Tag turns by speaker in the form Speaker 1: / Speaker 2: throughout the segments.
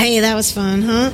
Speaker 1: Hey, that was fun, huh?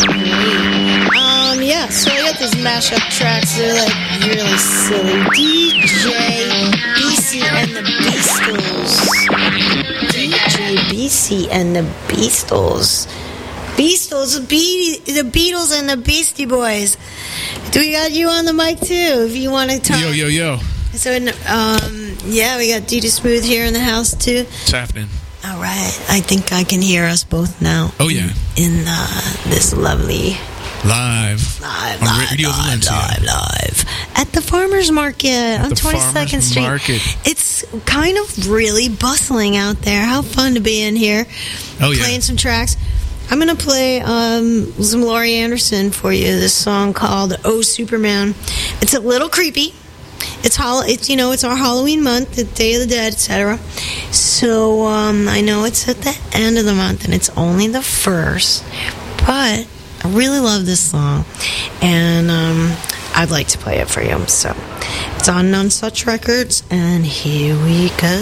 Speaker 1: Yeah, so I got these mashup tracks. They're like really silly. DJ BC and the Beastles. DJ BC and the Beastles. Beastles, the Beatles and the Beastie Boys. Do we got you on the mic too? If you want to talk.
Speaker 2: Yo.
Speaker 1: So, yeah, we got DJ Smooth here in the house too.
Speaker 2: What's happening?
Speaker 1: All right, I think I can hear us both now.
Speaker 2: Oh yeah.
Speaker 1: In this lovely
Speaker 2: live on Radio Valencia.
Speaker 1: Live at the Farmers Market on 22nd Street.
Speaker 2: Market.
Speaker 1: It's kind of really bustling out there. How fun to be in here.
Speaker 2: Oh yeah.
Speaker 1: Playing some tracks. I'm going to play some Laurie Anderson for you. This song called "Oh Superman." It's a little creepy. It's our Halloween month, the Day of the Dead, etc. So I know it's at the end of the month and it's only the 1st, but I really love this song, and I'd like to play it for you. So it's on None Such Records, and here we go.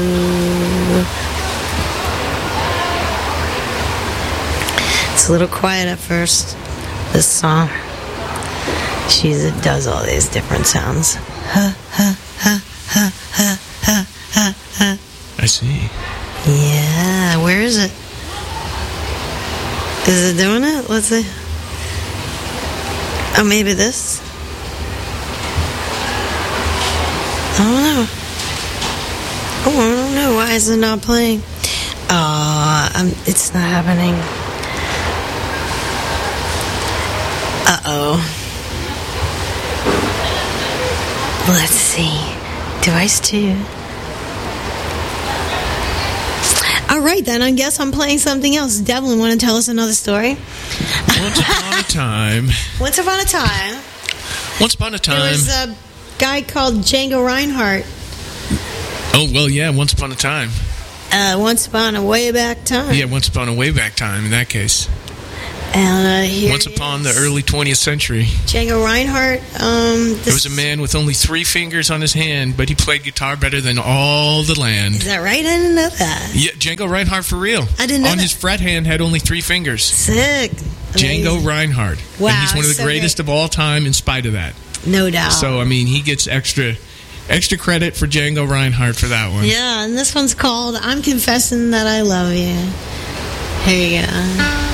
Speaker 1: It's a little quiet at first, this song. She does all these different sounds. Ha, ha, ha, ha, ha, ha, ha, ha.
Speaker 2: I see.
Speaker 1: Yeah, where is it? Is it doing it? Let's see. Oh, maybe this? I don't know. Oh, I don't know. Why is it not playing? It's not happening. Uh-oh. Let's see. Device 2. All right, then. I guess I'm playing something else. Devlin, want to tell us another story?
Speaker 2: Once upon a time.
Speaker 1: Once upon a time. There was a guy called Django Reinhardt.
Speaker 2: Oh, well, yeah, once upon a time.
Speaker 1: Once upon a way back time.
Speaker 2: Yeah, once upon a way back time, in that case.
Speaker 1: And
Speaker 2: once upon the early 20th century.
Speaker 1: Django Reinhardt.
Speaker 2: There was a man with only 3 fingers on his hand, but he played guitar better than all the land.
Speaker 1: Is that right? I didn't know that.
Speaker 2: Yeah, Django Reinhardt for real.
Speaker 1: I didn't know
Speaker 2: on
Speaker 1: that.
Speaker 2: His fret hand had only 3 fingers.
Speaker 1: Sick.
Speaker 2: Django
Speaker 1: Amazing.
Speaker 2: Reinhardt.
Speaker 1: Wow,
Speaker 2: and he's one of the
Speaker 1: so
Speaker 2: greatest of all time in spite of that.
Speaker 1: No doubt.
Speaker 2: So, I mean, he gets extra credit for Django Reinhardt for that one.
Speaker 1: Yeah, and this one's called I'm Confessing That I Love You. Here you go.